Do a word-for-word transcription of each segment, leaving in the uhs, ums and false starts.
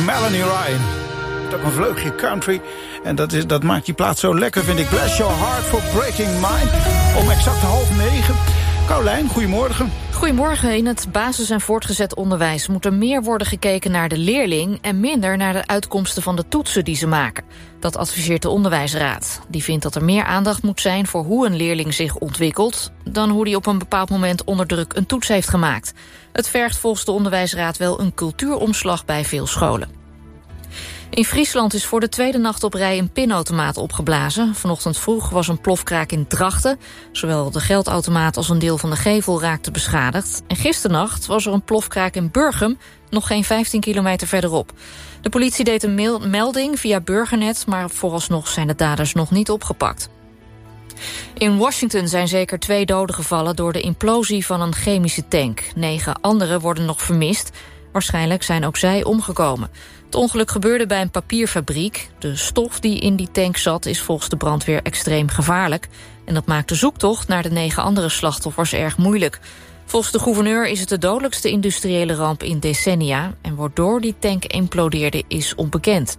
Melanie Ryan. Dat een vleugje country. En dat, is, dat maakt die plaat zo lekker, vind ik. Bless your heart for breaking mine. Om exact half negen. Carolijn, goedemorgen. Goedemorgen. In het basis- en voortgezet onderwijs moet er meer worden gekeken naar de leerling en minder naar de uitkomsten van de toetsen die ze maken. Dat adviseert de Onderwijsraad. Die vindt dat er meer aandacht moet zijn voor hoe een leerling zich ontwikkelt dan hoe die op een bepaald moment onder druk een toets heeft gemaakt. Het vergt volgens de Onderwijsraad wel een cultuuromslag bij veel scholen. In Friesland is voor de tweede nacht op rij een pinautomaat opgeblazen. Vanochtend vroeg was een plofkraak in Drachten. Zowel de geldautomaat als een deel van de gevel raakte beschadigd. En gisternacht was er een plofkraak in Burgum, nog geen vijftien kilometer verderop. De politie deed een melding via Burgernet, maar vooralsnog zijn de daders nog niet opgepakt. In Washington zijn zeker twee doden gevallen door de implosie van een chemische tank. Negen anderen worden nog vermist. Waarschijnlijk zijn ook zij omgekomen. Het ongeluk gebeurde bij een papierfabriek. De stof die in die tank zat is volgens de brandweer extreem gevaarlijk. En dat maakt de zoektocht naar de negen andere slachtoffers erg moeilijk. Volgens de gouverneur is het de dodelijkste industriële ramp in decennia. En waardoor die tank implodeerde is onbekend.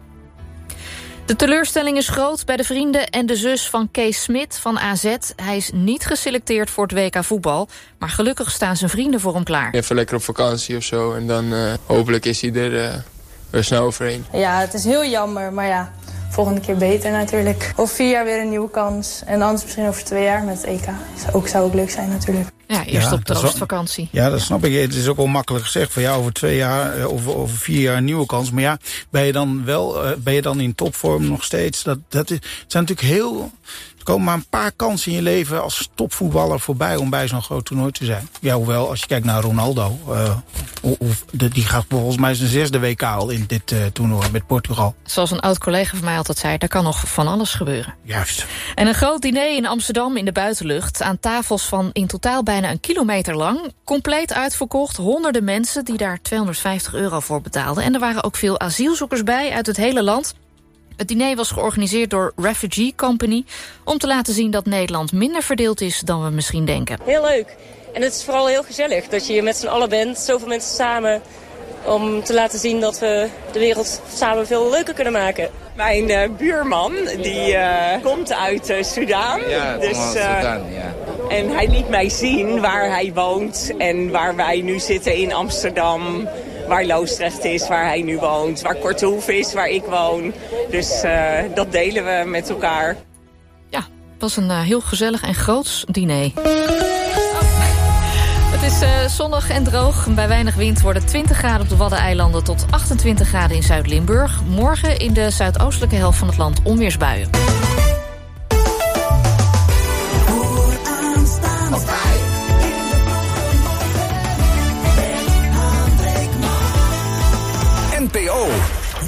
De teleurstelling is groot bij de vrienden en de zus van Kees Smit van A Z. Hij is niet geselecteerd voor het W K voetbal. Maar gelukkig staan zijn vrienden voor hem klaar. Even lekker op vakantie of zo. En dan uh, hopelijk is hij er uh, weer snel overheen. Ja, het is heel jammer. Maar ja, volgende keer beter natuurlijk. Over vier jaar weer een nieuwe kans. En anders misschien over twee jaar met het E K. Zou ook, zou ook leuk zijn natuurlijk. Ja, eerst ja, op troostvakantie. Ja, dat snap ik. Het is ook wel makkelijk gezegd. Van ja, over twee jaar, of over vier jaar een nieuwe kans. Maar ja, ben je dan wel, uh, ben je dan in topvorm nog steeds? Dat, dat is, het zijn natuurlijk heel... Er komen maar een paar kansen in je leven als topvoetballer voorbij om bij zo'n groot toernooi te zijn. Ja, hoewel, als je kijkt naar Ronaldo, uh, of, die gaat volgens mij zijn zesde W K al in dit uh, toernooi met Portugal. Zoals een oud collega van mij altijd zei, daar kan nog van alles gebeuren. Juist. En een groot diner in Amsterdam in de buitenlucht, aan tafels van in totaal bijna een kilometer lang. Compleet uitverkocht, honderden mensen die daar tweehonderdvijftig euro voor betaalden. En er waren ook veel asielzoekers bij uit het hele land. Het diner was georganiseerd door Refugee Company om te laten zien dat Nederland minder verdeeld is dan we misschien denken. Heel leuk. En het is vooral heel gezellig dat je hier met z'n allen bent, zoveel mensen samen, om te laten zien dat we de wereld samen veel leuker kunnen maken. Mijn uh, buurman, die uh, komt uit uh, Sudan. Ja, dus, uh, Sudan, ja. En hij liet mij zien waar hij woont en waar wij nu zitten in Amsterdam. Waar Loosdrecht is, waar hij nu woont. Waar Kortehoeven is, waar ik woon. Dus uh, dat delen we met elkaar. Ja, het was een uh, heel gezellig en groots diner. Het is uh, zonnig en droog. Bij weinig wind worden twintig graden op de Waddeneilanden tot achtentwintig graden in Zuid-Limburg. Morgen in de zuidoostelijke helft van het land onweersbuien. N P O